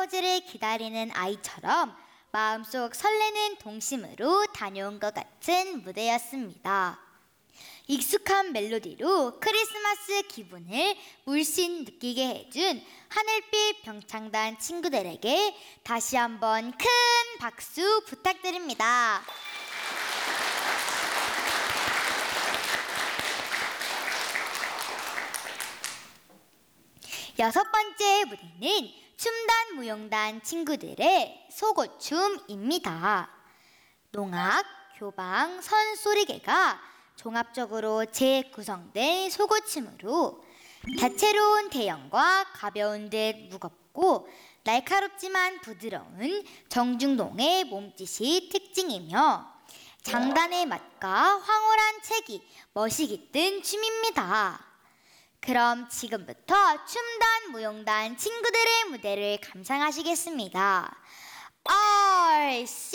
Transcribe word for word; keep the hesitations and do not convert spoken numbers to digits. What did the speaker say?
할아버지를 기다리는 아이처럼 마음속 설레는 동심으로 다녀온 것 같은 무대였습니다. 익숙한 멜로디로 크리스마스 기분을 물씬 느끼게 해준 하늘빛 병창단 친구들에게 다시 한번 큰 박수 부탁드립니다. 여섯 번째 무대는 춤단 무용단 친구들의 속옷춤입니다. 농악, 교방, 선소리개가 종합적으로 재구성된 속옷춤으로 다채로운 대형과 가벼운 듯 무겁고 날카롭지만 부드러운 정중동의 몸짓이 특징이며 장단의 맛과 황홀한 책이 멋이 깃든 춤입니다. 그럼 지금부터 춤단 무용단 친구들의 무대를 감상하시겠습니다. 얼스